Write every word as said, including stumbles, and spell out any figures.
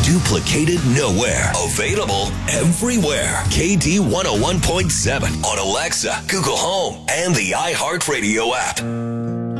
duplicated nowhere. Available everywhere. K D one oh one point seven on Alexa, Google Home, and the iHeartRadio app.